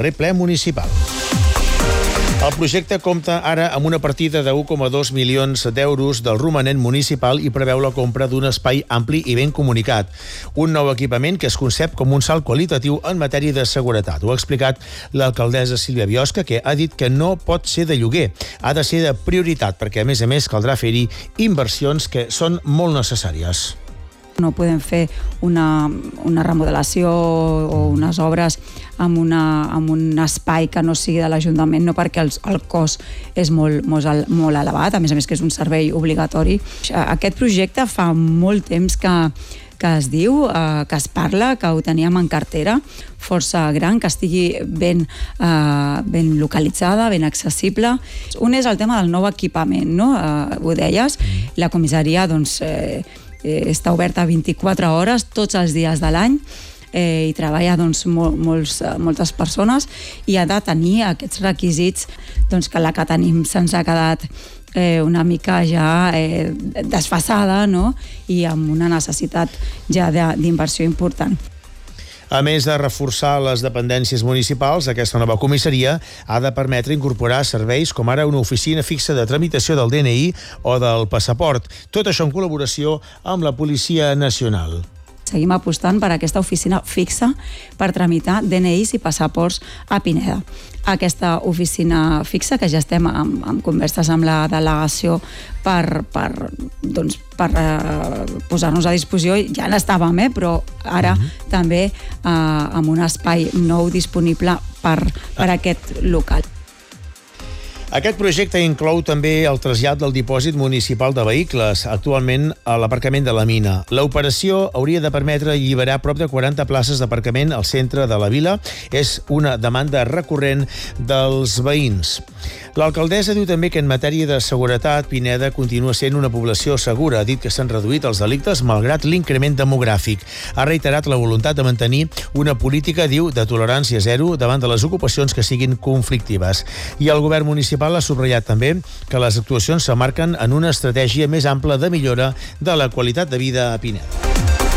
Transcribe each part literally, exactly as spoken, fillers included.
darrer ple municipal. El projecte compta ara amb una partida de un coma dos milions d'euros del romanent municipal i preveu la compra d'un espai ampli i ben comunicat. Un nou equipament que es concep com un salt qualitatiu en matèria de seguretat. Ho ha explicat l'alcaldessa Sílvia Biosca, que ha dit que no pot ser de lloguer. Ha de ser de prioritat, perquè a més a més caldrà fer-hi inversions que són molt necessàries. No podem fer una, una remodelació o unes obres amb, una, amb un espai que no sigui de l'Ajuntament, no perquè el, el cost és molt, molt, molt elevat, a més a més que és un servei obligatori. Aquest projecte fa molt temps que, que es diu, eh, que es parla, que ho teníem en cartera, força gran, que estigui ben, eh, ben localitzada, ben accessible. Un és el tema del nou equipament, no? Eh, ho deies, la comissaria, doncs, eh, està oberta vint-i-quatre hores, tots els dies de l'any, eh, i treballa doncs, mol, molts, moltes persones, i ha de tenir aquests requisits doncs, que la que tenim se'ns ha quedat eh, una mica ja eh, desfasada, no? I amb una necessitat ja d'inversió important. A més de reforçar les dependències municipals, aquesta nova comissaria ha de permetre incorporar serveis com ara una oficina fixa de tramitació del D N I o del passaport. Tot això en col·laboració amb la Policia Nacional. Seguim apostant per aquesta oficina fixa per tramitar D N Is i passaports a Pineda. Aquesta oficina fixa, que ja estem amb, amb converses amb la delegació per, per, doncs, per eh, posar-nos a disposició, ja n'estàvem, eh? Però ara uh-huh. també eh, amb un espai nou disponible per, per ah. aquest local. Aquest projecte inclou també el trasllat del dipòsit municipal de vehicles, actualment a l'aparcament de la mina. L'operació hauria de permetre alliberar prop de quaranta places d'aparcament al centre de la vila. És una demanda recurrent dels veïns. L'alcaldessa diu també que en matèria de seguretat, Pineda continua sent una població segura. Ha dit que s'han reduït els delictes malgrat l'increment demogràfic. Ha reiterat la voluntat de mantenir una política, diu, de tolerància zero davant de les ocupacions que siguin conflictives. I el govern municipal ha subratllat també que les actuacions s'emmarquen en una estratègia més ampla de millora de la qualitat de vida a Pineda.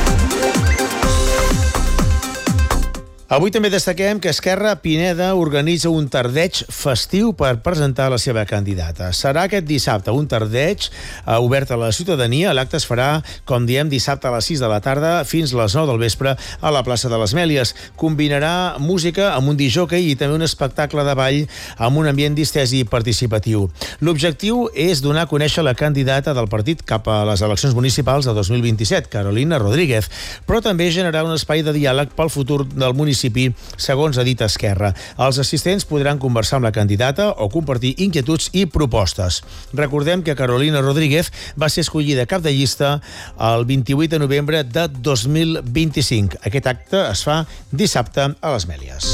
Avui també destaquem que Esquerra Pineda organitza un tardeig festiu per presentar la seva candidata. Serà aquest dissabte, un tardeig eh, obert a la ciutadania. L'acte es farà, com diem, dissabte a les sis de la tarda fins a les nou del vespre a la plaça de les Mèlies. Combinarà música amb un discjòquei i també un espectacle de ball amb un ambient distès i participatiu. L'objectiu és donar a conèixer la candidata del partit cap a les eleccions municipals de dos mil vint-i-set, Carolina Rodríguez, però també generar un espai de diàleg pel futur del municipi, segons ha dit Esquerra. Els assistents podran conversar amb la candidata o compartir inquietuds i propostes. Recordem que Carolina Rodríguez va ser escollida cap de llista el vint-i-vuit de novembre de dos mil vint-i-cinc. Aquest acte es fa dissabte a les Mèlies.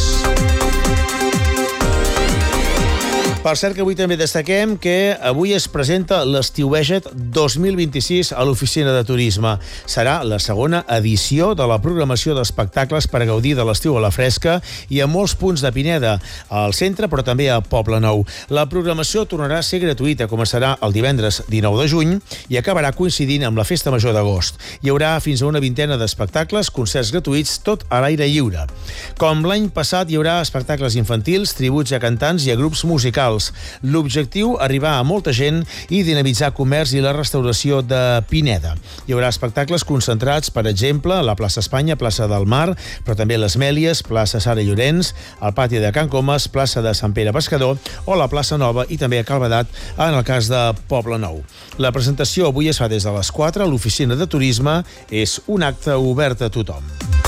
Per cert que avui també destaquem que avui es presenta l'Estiueget dos mil vint-i-sis a l'Oficina de Turisme. Serà la segona edició de la programació d'espectacles per gaudir de l'estiu a la fresca i a molts punts de Pineda, al centre però també a Poblenou. La programació tornarà a ser gratuïta, començarà el divendres dinou de juny i acabarà coincidint amb la Festa Major d'agost. Hi haurà fins a una vintena d'espectacles, concerts gratuïts, tot a l'aire lliure. Com l'any passat, hi haurà espectacles infantils, tributs a cantants i a grups musicals. L'objectiu, arribar a molta gent i dinamitzar comerç i la restauració de Pineda. Hi haurà espectacles concentrats, per exemple, a la plaça Espanya, plaça del Mar, però també les Mèlies, plaça Sara Llorenç, al pati de Can Comas, plaça de Sant Pere Pescador o la plaça Nova i també a Calvedat, en el cas de Poblenou. La presentació avui es fa des de les quatre a l'Oficina de Turisme. És un acte obert a tothom.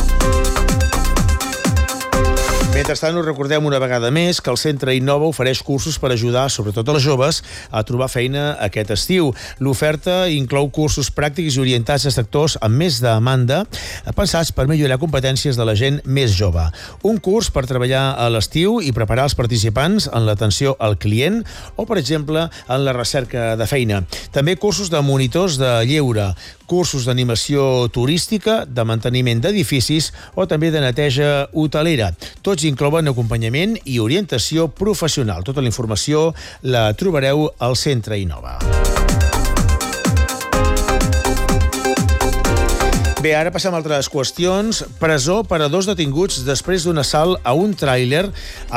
Mentrestant, us recordem una vegada més que el Centre Innova ofereix cursos per ajudar, sobretot els joves, a trobar feina aquest estiu. L'oferta inclou cursos pràctics i orientats a sectors amb més demanda, pensats per millorar competències de la gent més jove. Un curs per treballar a l'estiu i preparar els participants en l'atenció al client o, per exemple, en la recerca de feina. També cursos de monitors de lleure, cursos d'animació turística, de manteniment d'edificis o també de neteja hotelera. Tots inclouen acompanyament i orientació professional. Tota la informació la trobareu al Centre Innova. Bé, ara passem a altres qüestions. Presó per a dos detinguts després d'un assalt a un tràiler